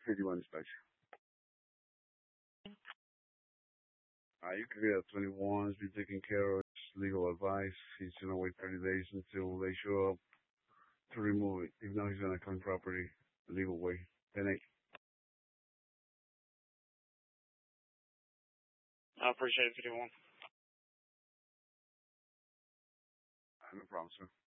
51 dispatch. You can get 21s, be taken care of. Legal advice. He's gonna wait 30 days until they show up to remove it. If not, he's gonna claim property the legal way. 10-8. I appreciate it, 51. No problem, sir.